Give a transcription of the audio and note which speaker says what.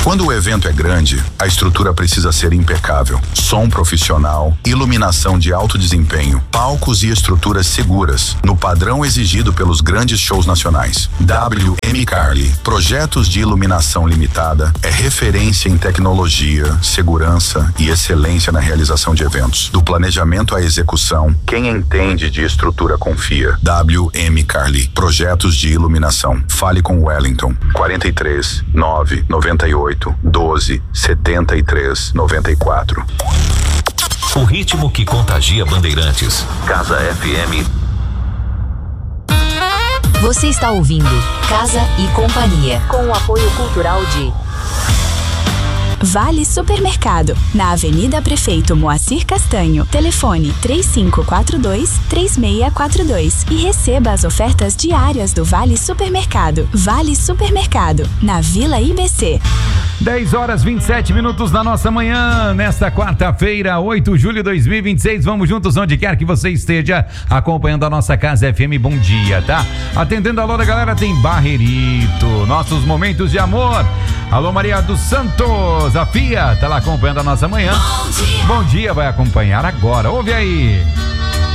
Speaker 1: Quando o evento é grande, a estrutura precisa ser impecável. Som profissional, iluminação de alto desempenho, palcos e estruturas seguras, no padrão exigido pelos grandes shows nacionais. WM Carli, projetos de iluminação limitada, é referência em tecnologia, segurança e excelência na realização de eventos. Do planejamento à execução, quem entende de estrutura confia. WM Carli, projetos de iluminação. Fale com Wellington, 43 998 12 73 94.
Speaker 2: O ritmo que contagia Bandeirantes. Casa FM.
Speaker 3: Você está ouvindo Casa e Companhia, com o apoio cultural de
Speaker 4: Vale Supermercado, na Avenida Prefeito Moacir Castanho. Telefone 3542-3642 e receba as ofertas diárias do Vale Supermercado. Vale Supermercado, na Vila IBC.
Speaker 5: 10h27 na nossa manhã, nesta quarta-feira, 8 de julho de 2026. Vamos juntos onde quer que você esteja, acompanhando a nossa Casa FM. Bom dia, tá? Atendendo a alô da galera, tem Barreirito, nossos momentos de amor. Alô, Maria dos Santos, a Fia tá lá acompanhando a nossa manhã. Bom dia, vai acompanhar agora. Ouve aí.